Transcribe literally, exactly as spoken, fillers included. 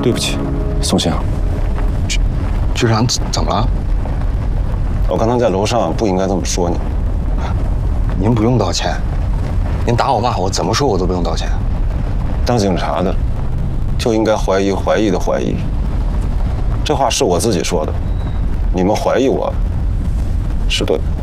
对不起，宋兴。 局局长怎么了？ 我刚才在楼上不应该这么说你。 您不用道歉，您打我骂我，怎么说我都不用道歉。 当警察的就应该怀疑怀疑的怀疑。这话是我自己说的，你们怀疑我是对的。